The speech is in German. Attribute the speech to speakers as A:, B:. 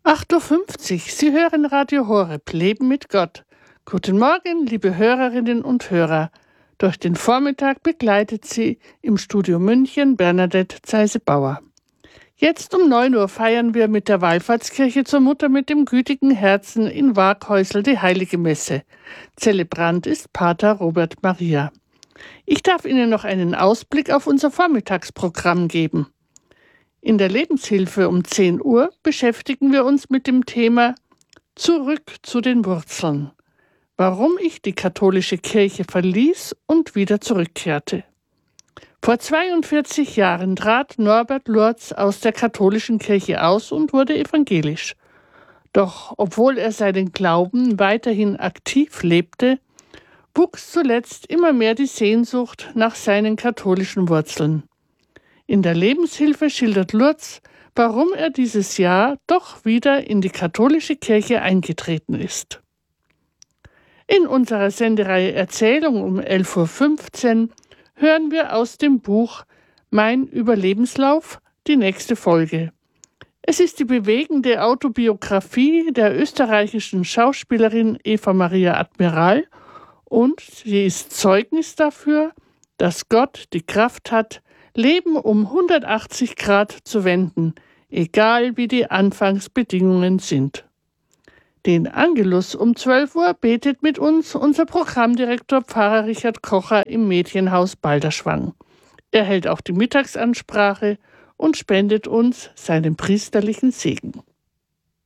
A: 8:50 Uhr, Sie hören Radio Horeb, Leben mit Gott. Guten Morgen, liebe Hörerinnen und Hörer. Durch den Vormittag begleitet Sie im Studio München Bernadette Zeise-Bauer. Jetzt um 9 Uhr feiern wir mit der Wallfahrtskirche zur Mutter mit dem gütigen Herzen in Waaghäusel die Heilige Messe. Zelebrant ist Pater Robert Maria. Ich darf Ihnen noch einen Ausblick auf unser Vormittagsprogramm geben. In der Lebenshilfe um 10 Uhr beschäftigen wir uns mit dem Thema Zurück zu den Wurzeln. Warum ich die katholische Kirche verließ und wieder zurückkehrte. Vor 42 Jahren trat Norbert Lurz aus der katholischen Kirche aus und wurde evangelisch. Doch obwohl er seinen Glauben weiterhin aktiv lebte, wuchs zuletzt immer mehr die Sehnsucht nach seinen katholischen Wurzeln. In der Lebenshilfe schildert Lurz, warum er dieses Jahr doch wieder in die katholische Kirche eingetreten ist. In unserer Sendereihe Erzählung um 11:15 Uhr hören wir aus dem Buch Mein Überlebenslauf die nächste Folge. Es ist die bewegende Autobiografie der österreichischen Schauspielerin Eva Maria Admiral und sie ist Zeugnis dafür, dass Gott die Kraft hat, Leben um 180 Grad zu wenden, egal wie die Anfangsbedingungen sind. Den Angelus um 12 Uhr betet mit uns unser Programmdirektor Pfarrer Richard Kocher im Mädchenhaus Balderschwang. Er hält auch die Mittagsansprache und spendet uns seinen priesterlichen Segen.